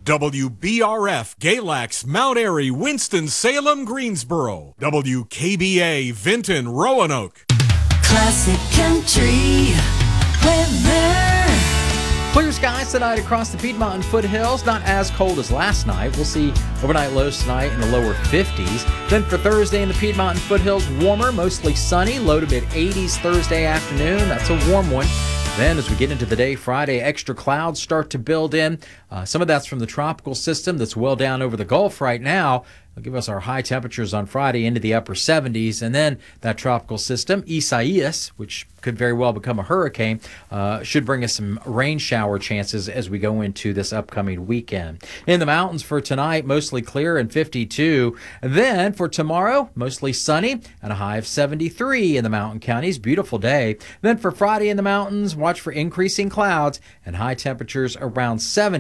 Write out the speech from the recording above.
WBRF, Galax, Mount Airy, Winston-Salem, Greensboro. WKBA, Vinton, Roanoke. Classic Country weather. Clear skies tonight across the Piedmont and foothills. Not as cold as last night. We'll see overnight lows tonight in the lower 50s. Then for Thursday in the Piedmont and foothills, warmer, mostly sunny. Low to mid 80s Thursday afternoon. That's a warm one. Then as we get into the day, Friday, extra clouds start to build in. Some of that's from the tropical system that's well down over the Gulf right now. It'll give us our high temperatures on Friday into the upper 70s. And then that tropical system, Isaias, which could very well become a hurricane, should bring us some rain shower chances as we go into this upcoming weekend. In the mountains for tonight, mostly clear and 52. Then for tomorrow, mostly sunny and a high of 73 in the mountain counties. Beautiful day. Then for Friday in the mountains, watch for increasing clouds and high temperatures around 70.